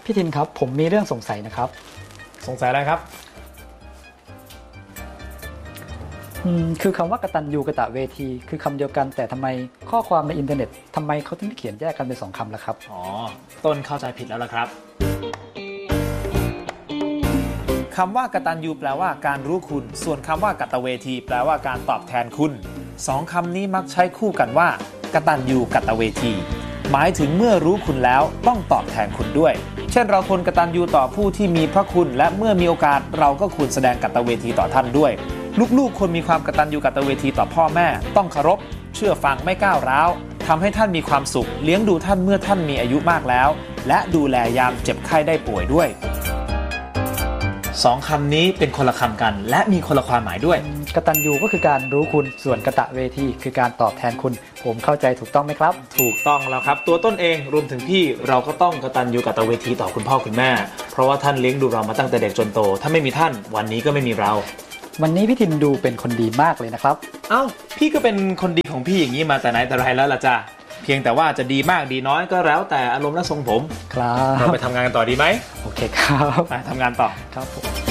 พี่ทินครับผมมีเรื่องสงสัยนะครับสงสัยอะไรครับคือคำว่ากตัญญูกตเวทีคือคำเดียวกันแต่ทำไมข้อความในอินเทอร์เน็ตทำไมเขาถึงเขียนแยกกันเป็น2 คำล่ะครับต้นเข้าใจผิดแล้วล่ะครับคำว่ากตัญญูแปลว่าการรู้คุณส่วนคำว่ากตเวทีแปลว่าการตอบแทนคุณ2 คำนี้มักใช้คู่กันว่ากตัญญูกตเวทีหมายถึงเมื่อรู้คุณแล้วต้องตอบแทนคุณด้วยเช่นเราควรกตัญญูต่อผู้ที่มีพระคุณและเมื่อมีโอกาสเราก็ควรแสดงกตเวทีต่อท่านด้วยลูกๆควรมีความกตัญญูกตเวทีต่อพ่อแม่ต้องเคารพเชื่อฟังไม่ก้าวร้าวทำให้ท่านมีความสุขเลี้ยงดูท่านเมื่อท่านมีอายุมากแล้วและดูแลยามเจ็บไข้ได้ป่วยด้วย2 คำนี้เป็นคนละคำกันและมีคนละความหมายด้วยกตัญญูก็คือการรู้คุณส่วนกตเวทีคือการตอบแทนคุณผมเข้าใจถูกต้องไหมครับถูกต้องแล้วครับตัวต้นเองรวมถึงพี่เราก็ต้องกตัญญูกตเวทีต่อคุณพ่อคุณแม่เพราะว่าท่านเลี้ยงดูเรามาตั้งแต่เด็กจนโตถ้าไม่มีท่านวันนี้ก็ไม่มีเราวันนี้พี่ทินดูเป็นคนดีมากเลยนะครับพี่ก็เป็นคนดีของพี่อย่างนี้มาแต่ไหนแต่ไรแล้วล่ะจ้ะเพียงแต่ว่าจะดีมากดีน้อยก็แล้วแต่อารมณ์และทรงผมครับเราไปทำงานกันต่อดีไหมโอเคครับไปทำงานต่อครับผม